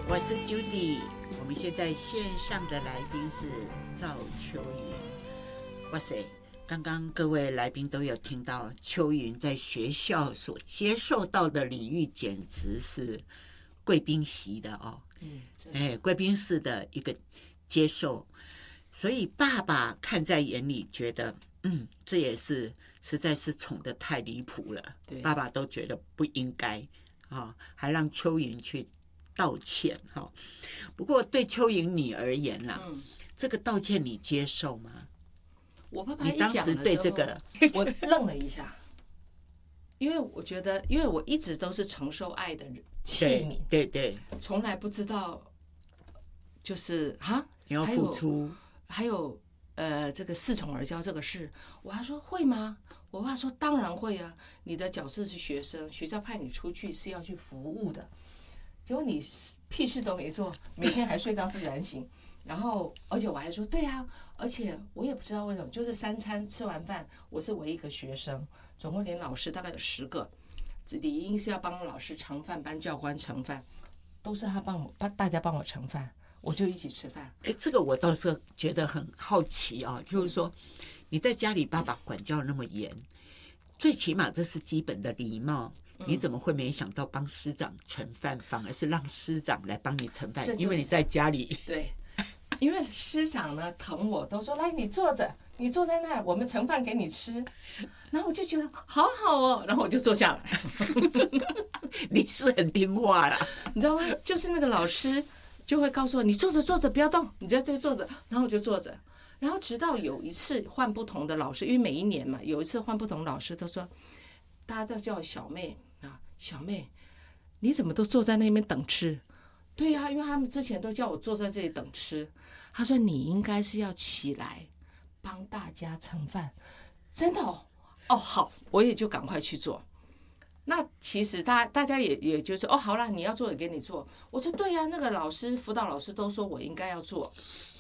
我是 Judy， 我们现在线上的来宾是赵秋云。哇塞，刚刚各位来宾都有听到秋云在学校所接受到的礼遇，简直是贵宾席的哦。贵宾式的一个接受，所以爸爸看在眼里，觉得这也是实在是宠得太离谱了，爸爸都觉得不应该还让秋云去道歉哈。不过对秋云你而言啦，这个道歉你接受吗？ 我爸爸一讲的时候， 你当时对这个我愣了一下，因为我觉得，因为我一直都是承受爱的器皿， 对， 从来不知道就是你要付出， 还有这个恃宠而骄这个事，我还说会吗？我爸说当然会啊，你的角色是学生，学校派你出去是要去服务的，结果你屁事都没做，每天还睡到自然醒，然后而且我还说对啊，而且我也不知道为什么，就是3餐吃完饭，我是唯一一个学生，总共连老师大概有10个，理应是要帮老师盛饭，帮教官盛饭，都是他大家帮我盛饭。我就一起吃饭。 这个我倒是觉得很好奇就是说你在家里爸爸管教那么严，最起码这是基本的礼貌，你怎么会没想到帮师长盛饭，反而是让师长来帮你盛饭？因为你在家里。 对，因为师长呢疼我，都说来你坐着，你坐在那儿，我们盛饭给你吃。然后我就觉得好好哦，然后我就坐下来。 你是很听话啦， 你知道吗？就是那个老师就会告诉我，你坐着坐着不要动，你在这坐着，然后我就坐着。然后直到有一次换不同的老师，因为每一年嘛，有一次换不同老师，都说大家都叫我小妹啊，小妹，你怎么都坐在那边等吃？对呀，因为他们之前都叫我坐在这里等吃。他说你应该是要起来帮大家盛饭，真的哦，好，我也就赶快去做。那其实大家也就说好啦，你要做也给你做。我说对呀，那个老师辅导老师都说我应该要做，